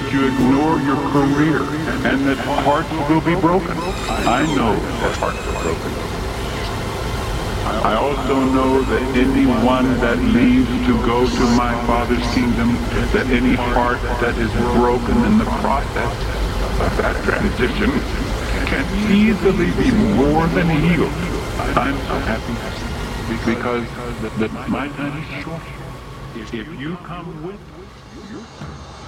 that you ignore your career and that hearts will be broken. I know that hearts are broken. I also know that anyone that leaves to go to my Father's kingdom, that any heart that is broken in the process of that transition can easily be more than healed. I'm so happy because my time is short. If you come with,